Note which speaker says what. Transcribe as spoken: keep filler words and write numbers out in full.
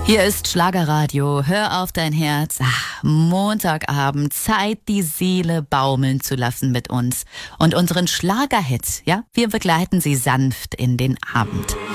Speaker 1: Hier ist Schlagerradio. Hör auf dein Herz. Ach, Montagabend. Zeit, die Seele baumeln zu lassen mit uns. Und unseren Schlagerhit, ja? Wir begleiten sie sanft in den Abend.